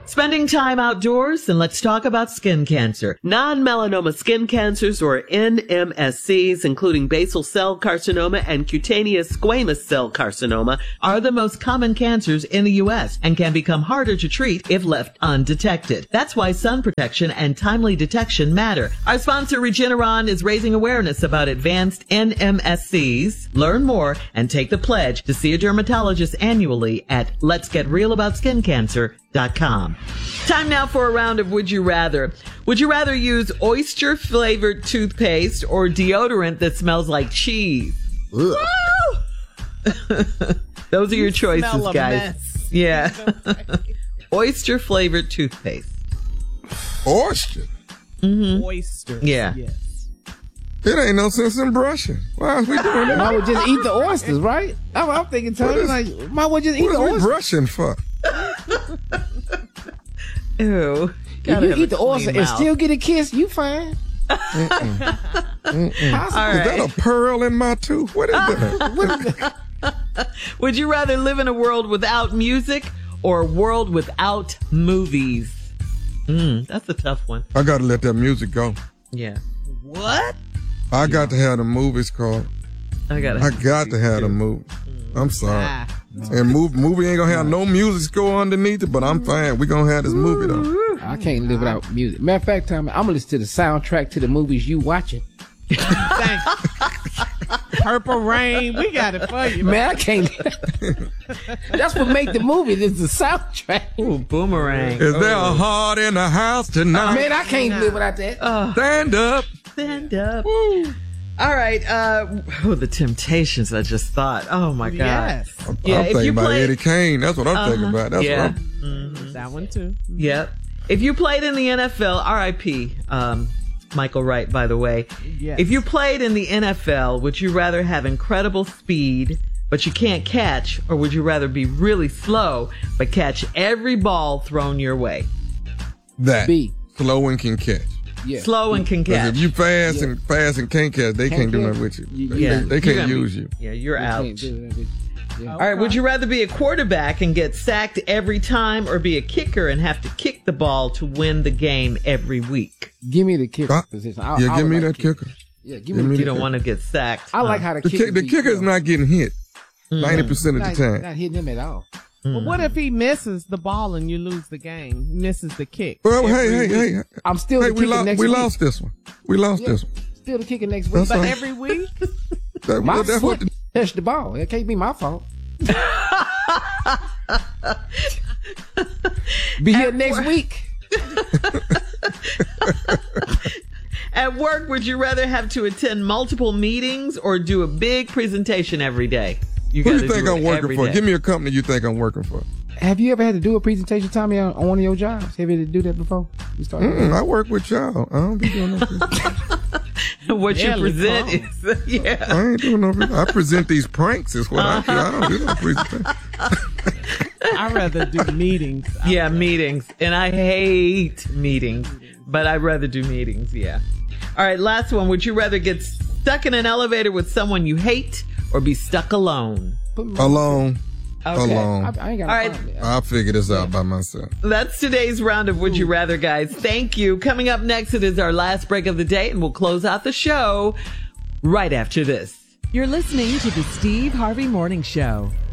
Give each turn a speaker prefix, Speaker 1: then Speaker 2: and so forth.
Speaker 1: Spending time outdoors? Then let's talk about skin cancer. Non-melanoma skin cancers, or NMSCs, including basal cell carcinoma and cutaneous squamous cell carcinoma, are the most common cancers in the U.S. and can become harder to treat if left undetected. That's why sun protection and timely detection matter. Our sponsor, Regeneron, is raising awareness about advanced NMSCs. Learn more and take the pledge to see a dermatologist annually at letsgetrealaboutSkinCancer.com. Time now for a round of Would You Rather. Would you rather use oyster-flavored toothpaste or deodorant that smells like cheese? Those are your choices, guys. Yeah. Oyster-flavored toothpaste.
Speaker 2: Oyster?
Speaker 1: Mm-hmm.
Speaker 3: Oyster.
Speaker 1: Yeah.
Speaker 3: Yes.
Speaker 2: It ain't no sense in brushing. Why are we doing that?
Speaker 4: I would just eat the oysters, right? I'm thinking, Tony, like, might well just eat the
Speaker 2: What are we
Speaker 4: oysters.
Speaker 2: brushing for?
Speaker 1: Ew.
Speaker 4: If you eat the oyster and still get a kiss, you fine.
Speaker 1: All
Speaker 2: Is that a pearl in my tooth? What is that?
Speaker 1: Would you rather live in a world without music or a world without movies? That's a tough one.
Speaker 2: I got to let that music go.
Speaker 1: Yeah. What?
Speaker 2: I got to have the movies called.
Speaker 1: I got
Speaker 2: to have the movie. I'm sorry. And movie ain't gonna have no music score underneath it, but I'm fine. We gonna have this movie though.
Speaker 4: I can't live without music. Matter of fact, Tommy, I'm gonna listen to the soundtrack to the movies you watching.
Speaker 3: Thanks. Purple Rain. We got it for you.
Speaker 4: Man, I can't. That's what make the movie. This is the soundtrack.
Speaker 1: Ooh, Boomerang.
Speaker 2: Is there a heart in the house tonight?
Speaker 4: Man, I can't live without that.
Speaker 2: Stand up.
Speaker 1: Stand up. Woo. All right. The Temptations, I just thought. Oh, my God.
Speaker 3: Yes.
Speaker 2: I'm thinking about Eddie Kane. That's what I'm thinking about. That's
Speaker 1: yeah.
Speaker 2: what I'm...
Speaker 3: That one, too.
Speaker 1: Yep. If you played in the NFL, R.I.P. Michael Wright, by the way.
Speaker 3: Yes.
Speaker 1: If you played in the NFL, would you rather have incredible speed, but you can't catch, or would you rather be really slow, but catch every ball thrown your way?
Speaker 2: That.
Speaker 4: B.
Speaker 2: Slow and can catch.
Speaker 4: Yeah.
Speaker 1: Slow and can catch.
Speaker 2: If you fast and can't catch, they can't do nothing with you. They can't use you.
Speaker 1: Yeah, you're out.
Speaker 4: Yeah.
Speaker 1: All right, would you rather be a quarterback and get sacked every time, or be a kicker and have to kick the ball to win the game every week?
Speaker 4: Give me the kicker position.
Speaker 2: Give me that kicker.
Speaker 4: Yeah, give me.
Speaker 1: You don't want to get sacked.
Speaker 4: I like how the
Speaker 2: kicker is not getting hit 90% of the time.
Speaker 4: Not hitting him at all.
Speaker 3: But what if he misses the ball and you lose the game? He misses the kick.
Speaker 2: Well, hey.
Speaker 4: I'm still the kicker next week.
Speaker 2: We lost this one. This one.
Speaker 4: Still the kicker next week.
Speaker 3: But every week?
Speaker 4: My foot touched the ball. It can't be my fault. Be here next week.
Speaker 1: At work, would you rather have to attend multiple meetings or do a big presentation every day?
Speaker 2: Who do you think I'm working for? Give me a company you think I'm working for.
Speaker 4: Have you ever had to do a presentation, Tommy, on one of your jobs? Have you had to do that before?
Speaker 2: I work with y'all. I don't be doing no
Speaker 1: What you present is,
Speaker 2: I ain't doing no I present these pranks is what I do. I don't do no presentation.
Speaker 3: I'd rather do meetings.
Speaker 1: Meetings. And I hate meetings, but I'd rather do meetings, yeah. All right, last one. Would you rather get stuck in an elevator with someone you hate or be stuck alone?
Speaker 2: Alone.
Speaker 1: Okay.
Speaker 2: Alone.
Speaker 4: I ain't got
Speaker 1: All right.
Speaker 2: I'll figure this out by myself.
Speaker 1: That's today's round of Would You Rather, guys. Thank you. Coming up next, it is our last break of the day, and we'll close out the show right after this.
Speaker 5: You're listening to the Steve Harvey Morning Show.